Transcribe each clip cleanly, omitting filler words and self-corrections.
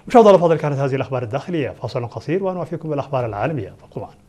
مشاهدينا الأفاضل، كانت هذه الأخبار الداخلية. فاصل قصير ونوافيكم بالأخبار العالمية، فابقوا معنا.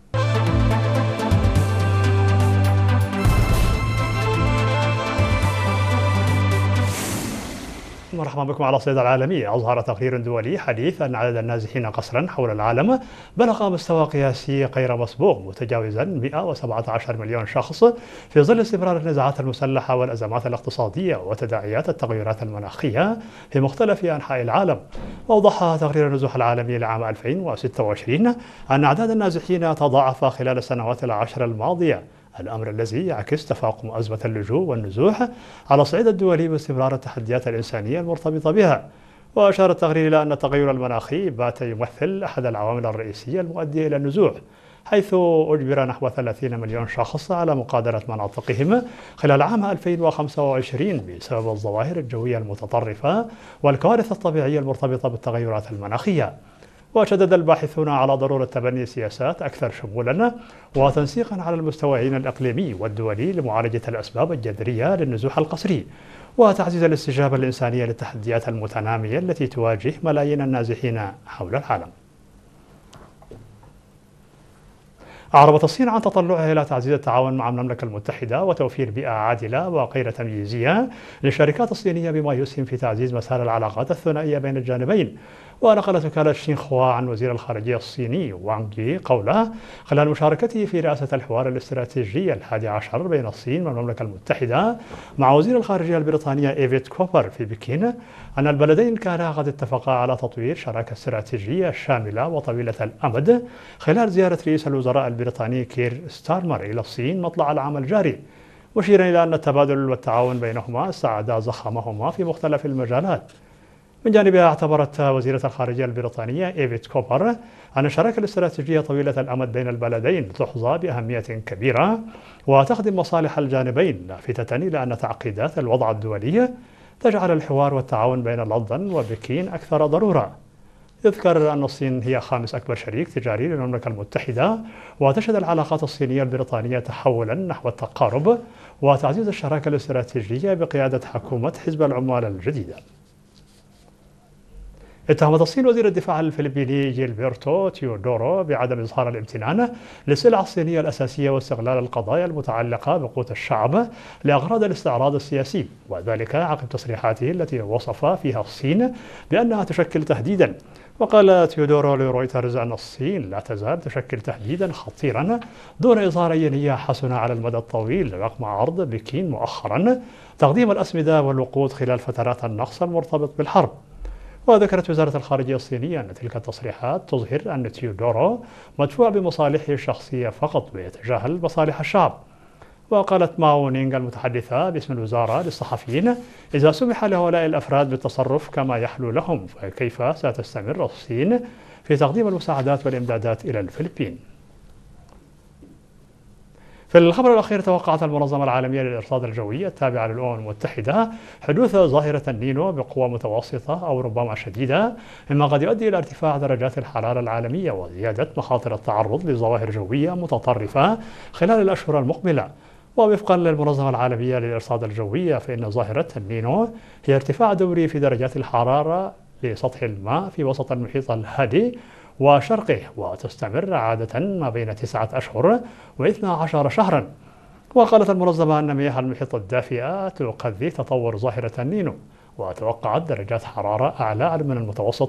مرحبا بكم على الصيدة العالمية. أظهر تقرير دولي حديث أن عدد النازحين قسرا حول العالم بلغ مستوى قياسي غير مسبوق، متجاوزا 117 مليون شخص، في ظل استمرار النزاعات المسلحة والأزمات الاقتصادية وتداعيات التغيرات المناخية في مختلف أنحاء العالم. أوضح تقرير النزوح العالمي لعام 2026 أن أعداد النازحين تضاعف خلال السنوات العشر الماضية، الأمر الذي يعكس تفاقم أزمة اللجوء والنزوح على الصعيد الدولي واستمرار التحديات الإنسانية المرتبطة بها. وأشار التقرير إلى أن التغير المناخي بات يمثل أحد العوامل الرئيسية المؤدية إلى النزوح، حيث أجبر نحو 30 مليون شخص على مغادرة مناطقهم خلال عام 2025 بسبب الظواهر الجوية المتطرفة والكوارث الطبيعية المرتبطة بالتغيرات المناخية. وشدد الباحثون على ضرورة تبني سياسات أكثر شمولا وتنسيقا على المستويين الإقليمي والدولي لمعالجة الأسباب الجذرية للنزوح القسري، وتعزيز الاستجابة الإنسانية للتحديات المتنامية التي تواجه ملايين النازحين حول العالم. أعربت الصين عن تطلعها إلى تعزيز التعاون مع المملكة المتحدة وتوفير بيئة عادلة وغير تمييزية للشركات الصينية، بما يسهم في تعزيز مسار العلاقات الثنائية بين الجانبين. ونقلت وكالة شينخوا عن وزير الخارجية الصيني وانغ يي قوله خلال مشاركته في رئاسة الحوار الاستراتيجي ال11 بين الصين والمملكة المتحدة مع وزير الخارجية البريطانية إيفيت كوبر في بكين، أن البلدين كانا قد اتفقا على تطوير شراكة استراتيجية شاملة وطويلة الأمد خلال زيارة رئيس الوزراء البريطاني كير ستارمر إلى الصين مطلع العام الجاري، مشيرا إلى أن التبادل والتعاون بينهما ساعدا زخمهما في مختلف المجالات. من جانبها، اعتبرت وزيرة الخارجية البريطانية إيفيت كوبر أن الشراكة الاستراتيجية طويلة الأمد بين البلدين تحظى بأهمية كبيرة وتخدم مصالح الجانبين، لافتة إلى أن تعقيدات الوضع الدولي تجعل الحوار والتعاون بين لندن وبكين أكثر ضرورة. يذكر أن الصين هي خامس أكبر شريك تجاري للمملكة المتحدة، وتشهد العلاقات الصينية البريطانية تحولا نحو التقارب وتعزيز الشراكة الاستراتيجية بقيادة حكومة حزب العمال الجديدة. اتهمت الصين وزير الدفاع الفلبيني جيلبرتو تيودورو بعدم إظهار الامتنان للسلع الصينية الأساسية واستغلال القضايا المتعلقة بقوت الشعب لأغراض الاستعراض السياسي، وذلك عقب تصريحاته التي وصف فيها الصين بأنها تشكل تهديدا. وقال تيودورو لرويترز أن الصين لا تزال تشكل تهديدا خطيرا دون إظهار أي نية حسنة على المدى الطويل، رغم عرض بكين مؤخرا تقديم الأسمدة والوقود خلال فترات النقص المرتبط بالحرب. وذكرت وزارة الخارجية الصينية أن تلك التصريحات تظهر أن تيودورو مدفوع بمصالحه الشخصية فقط ويتجاهل مصالح الشعب. وقالت ماو نينغ المتحدثة باسم الوزارة للصحفيين: إذا سمح لهؤلاء الأفراد بالتصرف كما يحلو لهم، فكيف ستستمر الصين في تقديم المساعدات والإمدادات إلى الفلبين؟ في الخبر الأخير، توقعت المنظمة العالمية للإرصاد الجوي التابعة للأمم المتحدة حدوث ظاهرة النينو بقوة متوسطة أو ربما شديدة، مما قد يؤدي إلى ارتفاع درجات الحرارة العالمية وزيادة مخاطر التعرض لظواهر جوية متطرفة خلال الأشهر المقبلة. ووفقا للمنظمة العالمية للإرصاد الجوي، فإن ظاهرة النينو هي ارتفاع دوري في درجات الحرارة لسطح الماء في وسط المحيط الهادي وشرقه، وتستمر عادة ما بين 9 أشهر و12 شهرا. وقالت المنظمة أن مياه المحيط الدافئة تقضي تطور ظاهرة النينو، وتوقعت درجات حرارة أعلى من المتوسط